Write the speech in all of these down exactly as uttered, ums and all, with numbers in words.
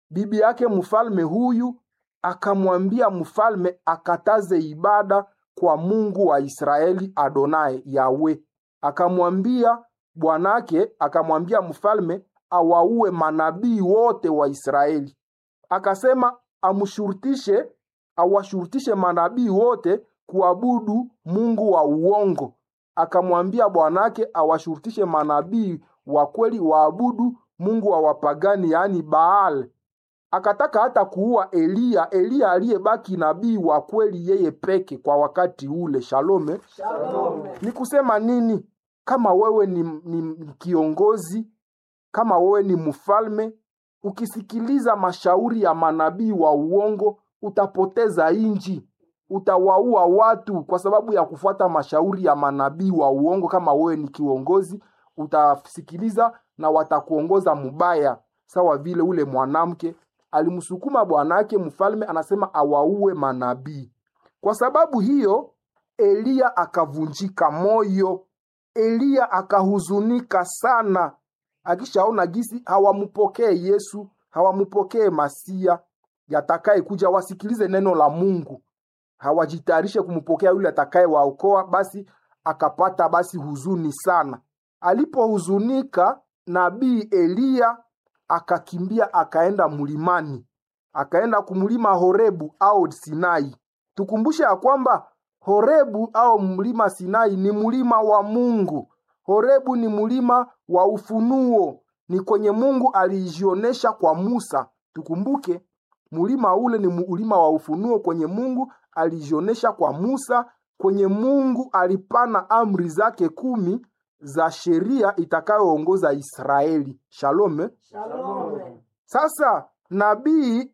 bibi yake mfalme huyu akamwambia mfalme akataze ibada kwa Mungu wa Israeli Adonai Yahwe. Akamwambia bwanake, akamwambia mfalme awaue manabii wote wa Israeli. Akasema amshurutishe, awashurutishe manabii wote kuabudu Mungu wa uongo. Akamwambia bwanake awashurutishe manabii wa kweli waabudu Mungu wa wapagani, yani Baal. Akataka hata kuua Eliya, Eliya aliyebaki nabii wa kweli yeye peke kwa wakati ule. Shalome. Shalome. Ni kusema nini? Kama wewe ni, ni kiongozi, kama wewe ni mfalme, ukisikiliza mashauri ya manabii wa uongo, utapoteza inji, utawaua watu kwa sababu ya kufuata mashauri ya manabii wa uongo. Kama wewe ni kiongozi, utasikiliza na watakuongoza mubaya, sawa vile ule mwanamke alimsukuma bwanake mfalme, anasema awaue manabii. Kwa sababu hiyo Eliya akavunjika moyo, Eliya akahuzunika sana, akishaona gisi hawamupokee Yesu, hawamupokee Masia yatakaye kuja wasikilize neno la Mungu, hawajitayarishe kumpokea yule atakaye waokoa. Basi akapata basi huzuni sana. Alipohuzunika, nabii Eliya akakimbia akaenda mlimani, akaenda kumlima Horebu au Sinai. Tukumbushe ya kwamba Horebu au mlima Sinai ni mlima wa Mungu. Horebu ni mlima wa ufunuo, ni kwenye Mungu alijionesha kwa Musa. Tukumbuke mlima ule ni mlima wa ufunuo, kwenye Mungu alijionesha kwa Musa, kwenye Mungu alipana amri zake kumi za sheria itakayoongoza Israeli. Shalome. Shalome. Sasa nabii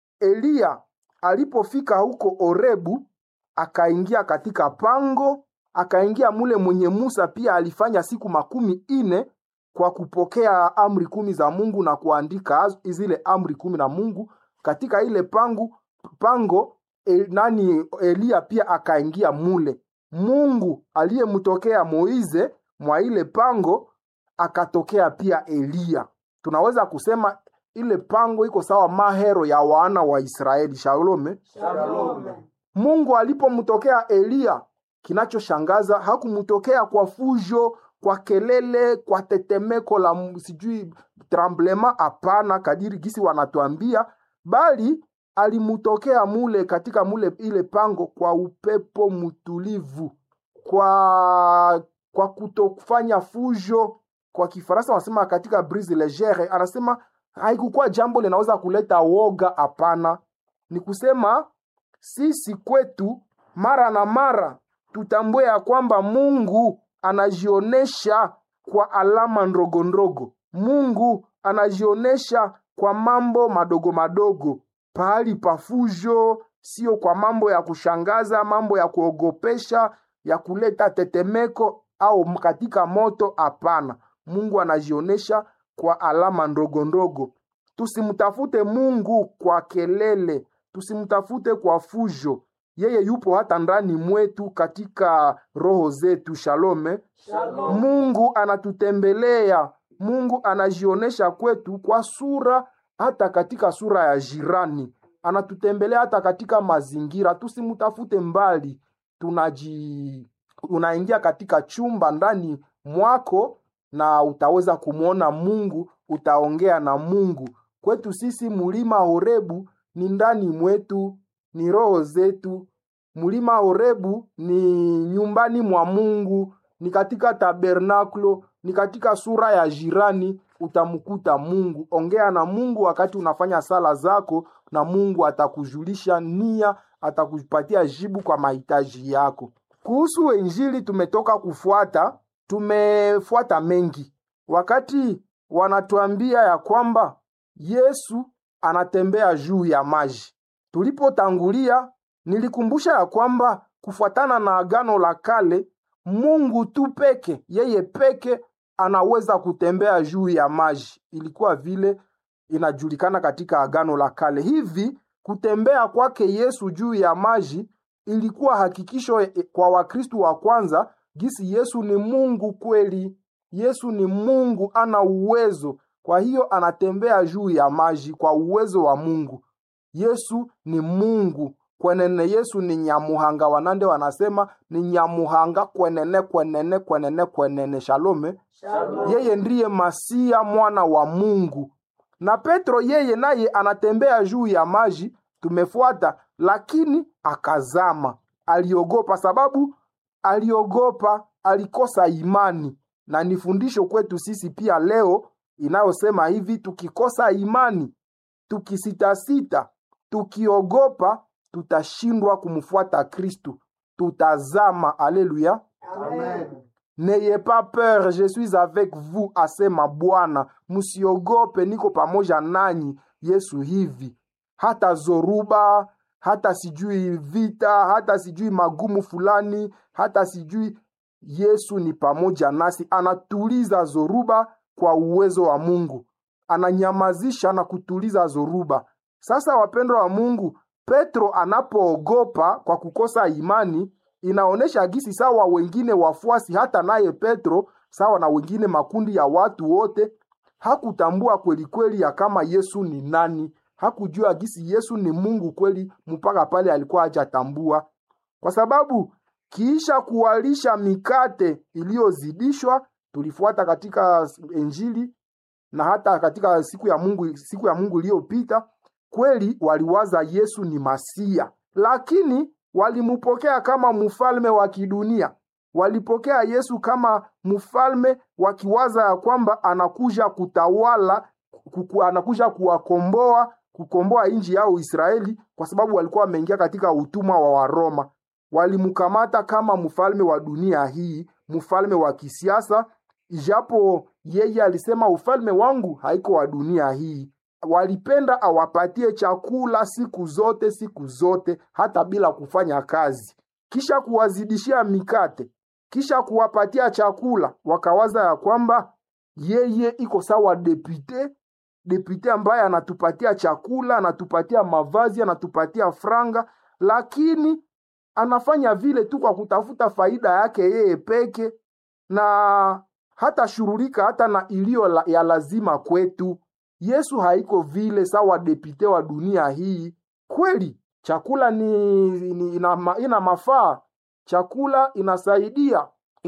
Eliya alipofika huko Horebu, akaingia katika pango, akaingia mule mwenye Musa pia alifanya siku makumi ine kwa kupokea amri kumi za Mungu na kuandika zile amri kumi na Mungu katika ile pango pango. El, nani Eliya pia akaingia mule. Mungu aliyemtokea Moize mwa ile pango akatokea pia Eliya. Tunaweza kusema ile pango iko sawa mahero ya wana wa Israeli. Shalome. Shalome. Mungu alipomtokea Eliya, kinachoshangaza hakumtokea kwa fujo, kwa kelele, kwa tetemeko la sijui tremblement. Hapana, kadiri gisi wanatuambia, bali alimutokea mule katika mule ile pango kwa upepo mtulivu, kwa kwa kutofanya fujo. Kwa Kifaransa wanasema katika brise légère, anasema haikukuwa jambo linaweza kuleta woga. Hapana, ni kusema sisi kwetu mara na mara tutambue ya kwamba Mungu anajionesha kwa alama ndogo ndogo. Mungu anajionesha kwa mambo madogo madogo, pahali pafujo, sio kwa mambo ya kushangaza, mambo ya kuogopesha, ya kuleta tetemeko au katika moto. Hapana, Mungu anajionesha kwa alama ndogo ndogo. Tusimtafute Mungu kwa kelele, tusimtafute kwa fujo. Yeye yupo hata ndani mwetu katika roho zetu. Shalome. Shalom. Mungu anatutembelea, Mungu anajionesha kwetu kwa sura, hata katika sura ya jirani. Anatutembelea hata katika mazingira. Tusimtafute mbali. Tunaji unaingia katika chumba ndani mwako na utaweza kumuona Mungu, utaongea na Mungu. Kwetu sisi mlima Horebu ni ndani mwetu, ni roho zetu. Mlima Horebu ni nyumbani mwa Mungu, ni katika tabernakulo, ni katika sura ya jirani utamkuta Mungu. Ongea na Mungu wakati unafanya sala zako, na Mungu atakujulisha nia, atakupatia jibu kwa mahitaji yako. Kuhusu Injili tumetoka kufuata, tumefuata mengi. Wakati wanatuambia ya kwamba Yesu anatembea juu ya maji, tulipotangulia nilikumbusha ya kwamba kufuatana na agano la kale, Mungu tu peke, yeye peke anaweza kutembea juu ya maji. Ilikuwa vile inajulikana katika agano la kale. Hivi kutembea kwake Yesu juu ya maji ilikuwa hakikisho kwa Wakristo wa kwanza gisi Yesu ni Mungu kweli. Yesu ni Mungu, ana uwezo. Kwa hiyo anatembea juu ya maji kwa uwezo wa Mungu. Yesu ni Mungu kwenene. Yesu ni nyamuhanga. Wanande wanasema ni nyamuhanga kwenene kwenene kwenene kwenene. Shalome. Shalom. Yeye ndiye Masia, mwana wa Mungu. Na Petro yeye naye anatembea juu ya maji, tumefuata, lakini akazama. Aliogopa, sababu aliogopa, alikosa imani. Na ni fundisho kwetu sisi pia leo inayosema hivi: tukikosa imani, tukisitasita, tukiogopa, tutashindwa kumfuata Kristo, tutazama. Aleluya. Amen. N'ayez pas peur, je suis avec vous, asema Bwana. Msiogope, niko pamoja nanyi. Yesu hivi. Hata zoruba, hata sijui vita, hata sijui magumu fulani, hata sijui, Yesu ni pamoja nasi. Anatuliza zoruba kwa uwezo wa Mungu. Ananyamazisha na kutuliza zoruba. Sasa wapendwa wa Mungu, Petro anapoogopa kwa kukosa imani, inaonesha gisi sawa wengine wafuasi, hata naye Petro sawa na wengine makundi ya watu wote, hakutambua kweli kweli ya kama Yesu ni nani. Hakujua gisi Yesu ni Mungu kweli, mpaka pale alikuwa hajatambua. Kwa sababu kisha kuwalisha mikate iliyozidishwa, tulifuata katika Injili na hata katika siku ya Mungu siku ya Mungu iliyopita, kweli waliwaza Yesu ni Masia, lakini walimupokea kama mfalme wa kidunia. Walipokea Yesu kama mfalme wakiwaza ya kwamba anakuja kutawala, kuku, anakuja kuwakomboa, kukomboa nchi yao Israeli, kwa sababu walikuwa wameingia katika utumwa wa Waroma. Walimkamata kama mfalme wa dunia hii, mfalme wa kisiasa, ijapo yeye alisema ufalme wangu haiko wa dunia hii. Walipenda awapatie chakula siku zote siku zote, hata bila kufanya kazi, kisha kuwazidishia mikate, kisha kuwapatia chakula. Wakawaza ya kwamba yeye iko sawa depute, depute ambaye anatupatia chakula, anatupatia mavazi, anatupatia franga, lakini anafanya vile tu kwa kutafuta faida yake yeye peke, na hata shurulika hata na iliyo la, ya lazima kwetu. Yesu haiko vile sawa depute wa dunia hii. Kweli chakula ni, ni ina, ina mafaa, chakula inasaidia,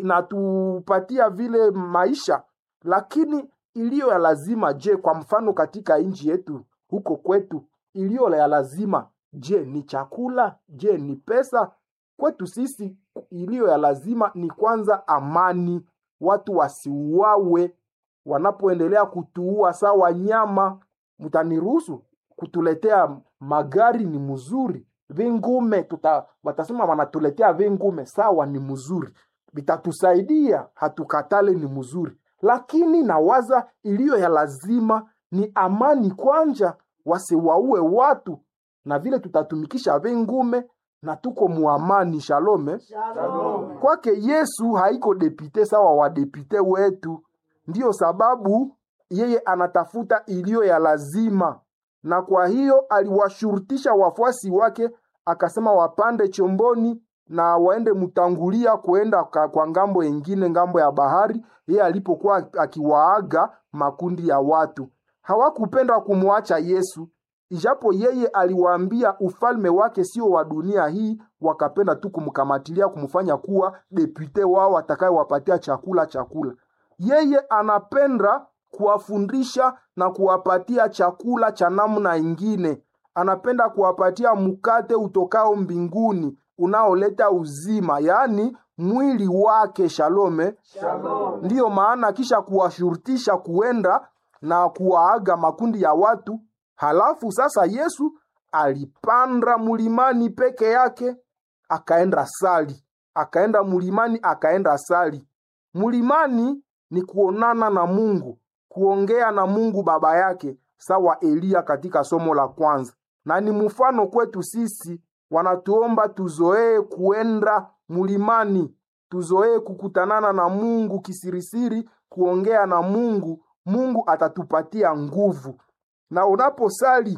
inatupatia vile maisha, lakini iliyo ya lazima, je, kwa mfano katika nchi yetu huko kwetu, iliyo ya lazima, je, ni chakula? Je, ni pesa? Kwetu sisi iliyo ya lazima ni kwanza amani, watu wasiuawe. Wanapoendelea kutuua sawa nyama, mtaniruhusu kutuletea magari, ni mzuri. Vingume tuta watasema wanatuletea vingume, sawa, ni mzuri, bitatusaidia, hatukatale, ni mzuri. Lakini nawaza iliyo ya lazima ni amani kwanja, wasiwaue watu, na vile tutatumikisha vingume na tuko muamani. Shalome. Shalom. Kwake Yesu haiko depute sawa wa depute wetu. Ndiyo sababu yeye anatafuta iliyo ya lazima, na kwa hiyo aliwashurutisha wafuasi wake, akasema wapande chomboni na waende mtangulia kuenda kwa ngambo nyingine, ngambo ya bahari. Yeye alipokuwa akiwaaga makundi ya watu, hawakupenda kumwacha Yesu, ijapo yeye aliwaambia ufalme wake sio wa dunia hii. Wakapenda tu kumkamatilia, kumfanya kuwa depute wao atakayewapatia chakula chakula. Yeye anapenda kuwafundisha na kuwapatia chakula cha namna ingine. Anapenda kuwapatia mkate utokao mbinguni unaoleta uzima, yaani mwili wake. Shalome. Shalom. Ndiyo maana kisha kuwashurutisha kuenda na kuwaaga makundi ya watu, halafu sasa Yesu alipanda mulimani peke yake, akaenda sali. Akaenda mulimani, akaenda sali. Mulimani ni kuonana na Mungu, kuongea na Mungu baba yake, sawa Elia katika somo la kwanza. Na ni mfano kwetu sisi, wanatuomba tuzoee kuenda mulimani, tuzoee kukutanana na Mungu kisirisiri, kuongea na Mungu. Mungu atatupatia nguvu. Na unaposali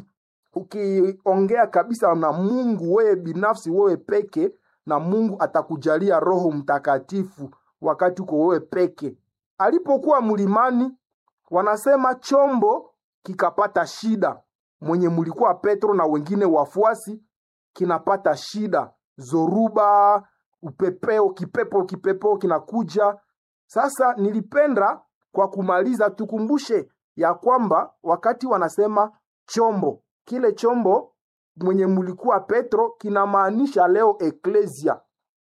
ukiongea kabisa na Mungu wewe binafsi, wewe peke, na Mungu atakujalia Roho Mtakatifu wakati uko wewe peke. Alipokuwa mlimani, wanasema chombo kikapata shida, mwenye mulikuwa Petro na wengine wafuasi kinapata shida, zoruba, upepeo, kipepo kipepo kinakuja. Sasa nilipenda kwa kumaliza tukumbushe ya kwamba wakati wanasema chombo, kile chombo mwenye mulikuwa Petro kinamaanisha leo eklesia.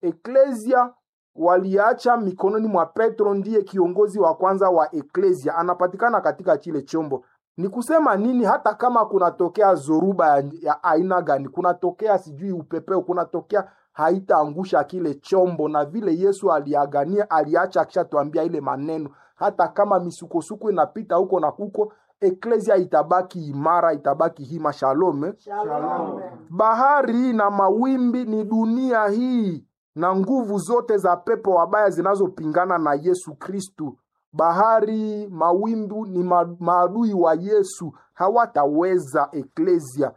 Eklesia waliacha mikononi mwa Petro, ndiye kiongozi wa kwanza wa eklesia, anapatikana katika kile chombo. Ni kusema nini? Hata kama kunatokea zoruba ya, ya aina gani, kunatokea sijui upepeo, kunatokea, haitaangusha kile chombo. Na vile Yesu aliagania, aliacha akishatuambia ile maneno, hata kama misukosuko inapita huko na huko, eklesia itabaki imara, itabaki hima. Shalom. Shalom. Bahari na mawimbi ni dunia hii na nguvu zote za pepo wabaya zinazopingana na Yesu Kristu. Bahari, mawimbi ni ma- maadui wa Yesu, hawataweza eklesia.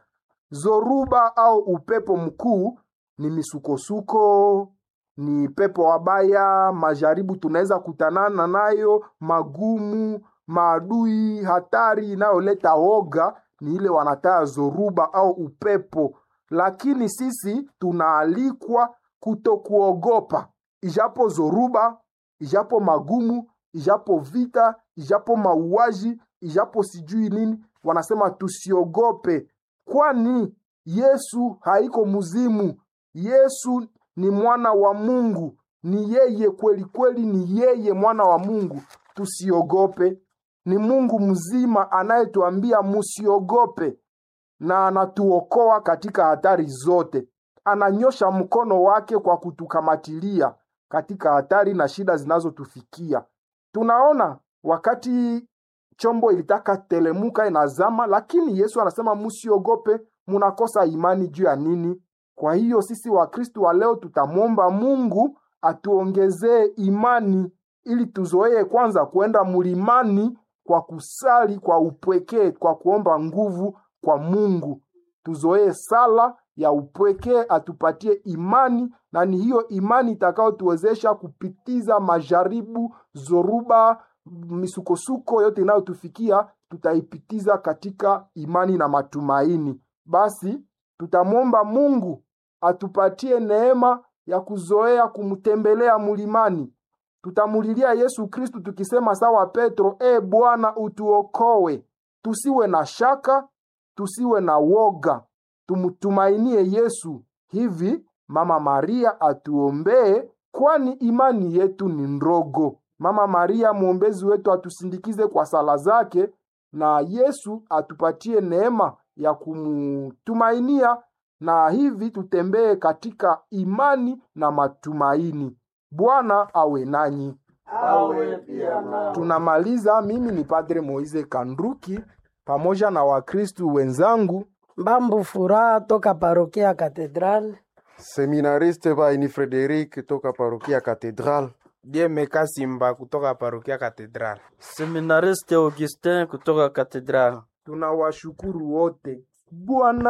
Zoruba au upepo mkuu ni misukosuko, ni pepo wabaya, majaribu tunaweza kutanana nayo, magumu, maadui, hatari inayoleta woga, ni ile wanataa zoruba au upepo. Lakini sisi tunaalikwa kutokuogopa, ijapo zoruba, ijapo magumu, ijapo vita, ijapo mauaji, ijapo sijui nini, wanasema tusiogope, kwani Yesu haiko muzimu. Yesu ni mwana wa Mungu, ni yeye kweli kweli, ni yeye mwana wa Mungu. Tusiogope, ni Mungu mzima anayetuambia musiogope, na anatuokoa katika hatari zote. Ananyosha mkono wake kwa kutukamatilia katika hatari na shida zinazotufikia. Tunaona wakati chombo ilitaka telemuka inazama, lakini Yesu anasema musiogope. Munakosa imani juu ya nini? Kwa hiyo sisi wa Kristo wa leo tutamwomba Mungu atuongezee imani, ili tuzoee kwanza kwenda mlimani kwa kusali kwa upweke, kwa kuomba nguvu kwa Mungu. Tuzoee sala ya upweke, atupatie imani, na ni hiyo imani itakao tuwezesha kupitiza majaribu, zoruba, misukosuko yote inayotufikia, tutaipitiza katika imani na matumaini. Basi tutamwomba Mungu atupatie neema ya kuzoea kumtembelea mlimani. Tutamulilia Yesu Kristu tukisema sawa Petro, e Bwana utuokoe. Tusiwe na shaka, tusiwe na woga, tumtumainie Yesu. Hivi Mama Maria atuombee, kwani imani yetu ni ndogo. Mama Maria mwombezi wetu atusindikize kwa sala zake, na Yesu atupatie neema ya kumtumainia, na hivi tutembee katika imani na matumaini. Bwana awe nanyi. Awe pia nawe. Tunamaliza. Mimi ni Padre Moise Kanduki pamoja na Wakristu wenzangu. Mbambu Furaha toka parokia Katedral. Seminariste Baini Frederic toka parokia Katedral. Diemeka Simba kutoka parokia Katedral. Seminariste Augustin kutoka Katedral. Tunawashukuru wote. Bwana